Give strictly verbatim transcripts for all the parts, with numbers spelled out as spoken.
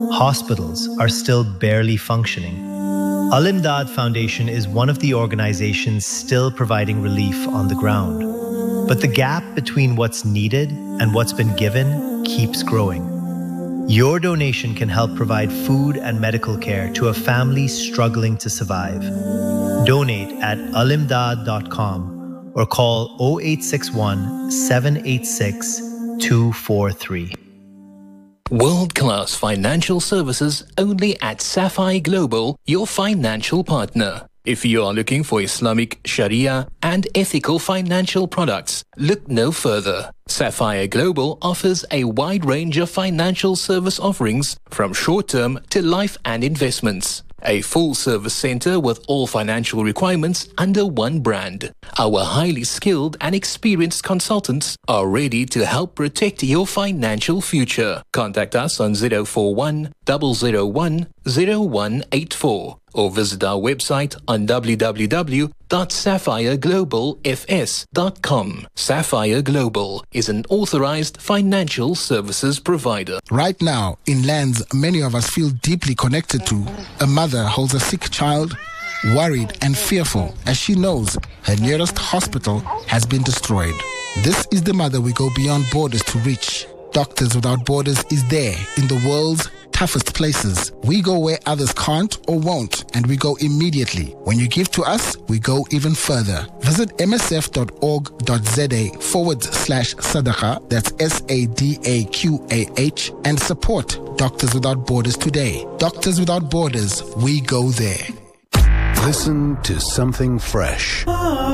Hospitals are still barely functioning. Al-Imdad Foundation is one of the organizations still providing relief on the ground. But the gap between what's needed and what's been given keeps growing. Your donation can help provide food and medical care to a family struggling to survive. Donate at alimdad dot com or call zero eight six one, seven eight six, two four three. World-class financial services only at Sapphire Global, your financial partner. If you are looking for Islamic Sharia and ethical financial products, look no further. Sapphire Global offers a wide range of financial service offerings from short-term to life and investments. A full-service center with all financial requirements under one brand. Our highly skilled and experienced consultants are ready to help protect your financial future. Contact us on zero four one, zero zero one, zero one eight four or visit our website on w w w dot sapphire global f s dot com. Sapphire Global is an authorized financial services provider. Right now, in lands many of us feel deeply connected to, a mother holds a sick child, worried and fearful as she knows her nearest hospital has been destroyed. This is the mother we go beyond borders to reach. Doctors Without Borders is there in the world's toughest places. We go where others can't or won't, and we go immediately. When you give to us, we go even further. Visit msf.org.za forward slash sadaqa, that's S A D A Q A H, and support Doctors Without Borders today. Doctors Without Borders, we go there. Listen to something fresh.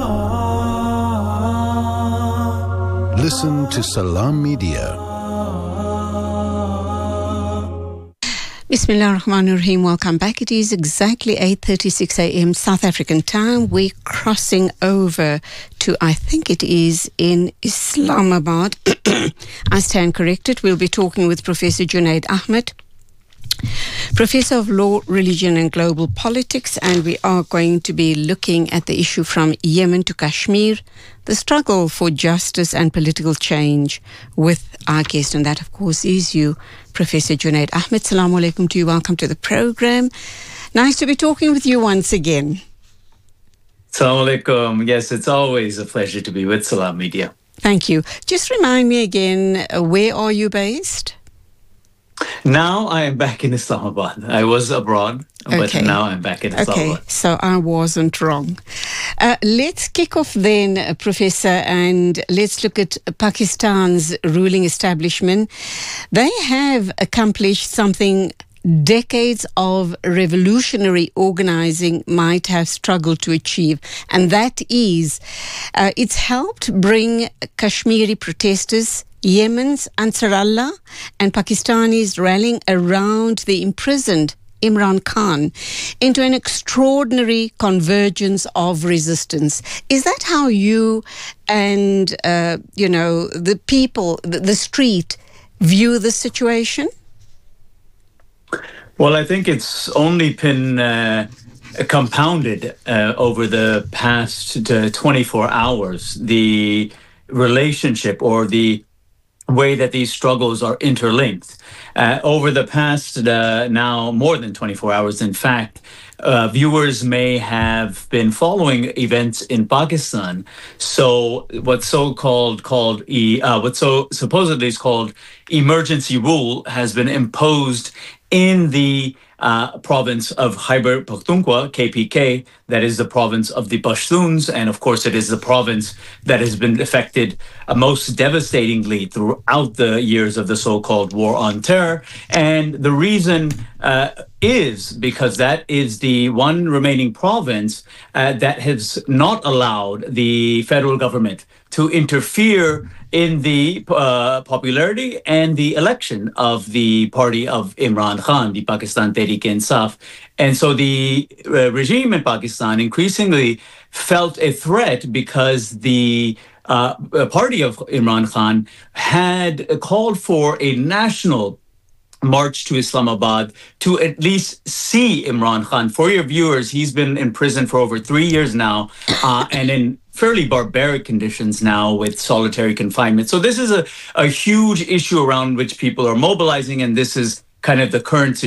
Listen to Salam Media. Bismillah ar-Rahman ar-Rahim. Welcome back. It is exactly eight thirty-six a m South African time. We're crossing over to, I think it is in Islamabad. I stand corrected. We'll be talking with Professor Junaid Ahmed, Professor of Law, Religion and Global Politics, and we are going to be looking at the issue from Yemen to Kashmir, the struggle for justice and political change, with our guest, and that, of course, is you, Professor Junaid Ahmed. Assalamu alaikum to you. Welcome to the program. Nice to be talking with you once again. Assalamu alaikum. Yes, it's always a pleasure to be with Salam Media. Thank you. Just remind me again, uh, where are you based? Now I am back in Islamabad. I was abroad, but okay. now I'm back in Islamabad. Okay, so I wasn't wrong. Uh, let's kick off then, uh, Professor, and let's look at Pakistan's ruling establishment. They have accomplished something decades of revolutionary organizing might have struggled to achieve, and that is uh, it's helped bring Kashmiri protesters, Yemen's Ansar Allah, and Pakistanis rallying around the imprisoned Imran Khan into an extraordinary convergence of resistance. Is that how you and, uh, you know, the people, the, the street view the situation? Well, I think it's only been uh, compounded uh, over the past uh, twenty-four hours, the relationship or the way that these struggles are interlinked. Uh, over the past uh, now more than twenty-four hours, in fact, uh, viewers may have been following events in Pakistan. So what's so-called called e, uh, what so supposedly is called emergency rule has been imposed in the uh, province of Khyber Pakhtunkhwa, K P K, that is the province of the Pashtuns, and of course it is the province that has been affected uh, most devastatingly throughout the years of the so-called war on terror. And the reason uh, is because that is the one remaining province uh, that has not allowed the federal government to interfere in the uh, popularity and the election of the party of Imran Khan, the Pakistan Tehreek-e-Insaf. And so the uh, regime in Pakistan increasingly felt a threat because the uh, party of Imran Khan had called for a national march to Islamabad to at least see Imran Khan. For your viewers, he's been in prison for over three years now, uh, and in fairly barbaric conditions now with solitary confinement. So this is a, a huge issue around which people are mobilizing, and this is kind of the current